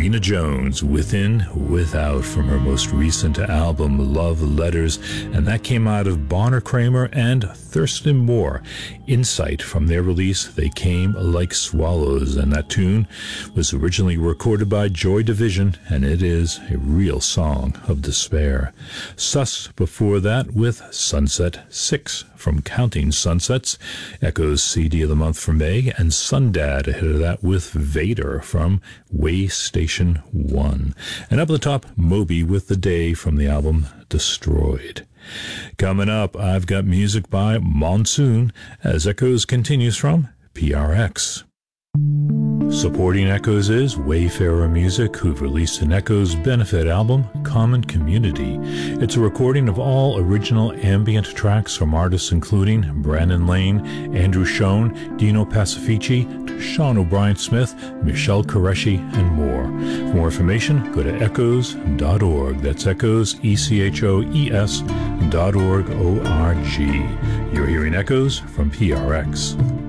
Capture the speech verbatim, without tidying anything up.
Trina Jones, Within, Without, from her most recent album, Love Letters, and that came out of Bonner Kramer and Thurston Moore. Insight, from their release, They Came Like Swallows, and that tune was originally recorded by Joy Division, and it is a real song of despair. Sus before that with Sunset six from Counting Sunsets, Echo's C D of the month for May, and Sundad ahead of that with Vader from Way Station one. And up at the top, Moby with The Day from the album Destroyed. Coming up, I've got music by Monsoon as Echoes continues from P R X. Supporting Echoes is Wayfarer Music, who've released an Echoes benefit album, Common Community. It's a recording of all original ambient tracks from artists including Brandon Lane, Andrew Schoen, Dino Pacifici, Sean O'Brien Smith, Michelle Qureshi, and more. For more information, go to echoes dot org. That's Echoes, E C H O E S dot org, O R G. You're hearing Echoes from P R X.